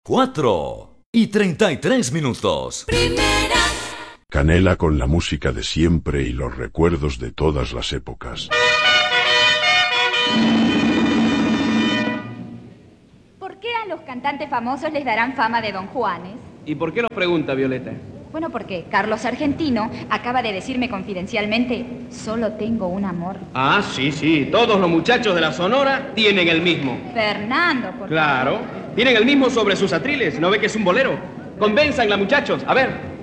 4:33. Primera. Canela con la música de siempre y los recuerdos de todas las épocas. ¿Por qué a los cantantes famosos les darán fama de Don Juanes? ¿Y por qué lo pregunta, Violeta? Bueno, porque Carlos Argentino acaba de decirme confidencialmente, solo tengo un amor. Ah, sí, todos los muchachos de la Sonora tienen el mismo. Fernando, por Claro, tienen el mismo sobre sus atriles, ¿no ve que es un bolero? Convénzanla, muchachos, a ver.